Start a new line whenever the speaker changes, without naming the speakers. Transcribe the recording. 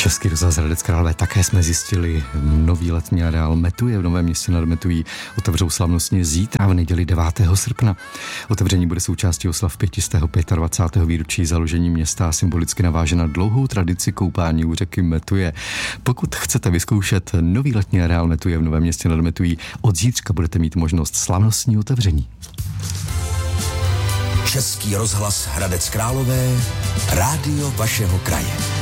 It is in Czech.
Český rozhlas Hradec Králové také jsme zjistili, nový letní areál Metuje v Novém Městě nad Metují otevřou slavnostně zítra v neděli 9. srpna. Otevření bude součástí oslav 525. výročí založení města a symbolicky naváže na dlouhou tradici koupání u řeky Metuje. Pokud chcete vyzkoušet nový letní areál Metuje v Novém Městě nad Metují, od zítřka budete mít možnost slavnostní otevření.
Český rozhlas Hradec Králové, rádio vašeho kraje.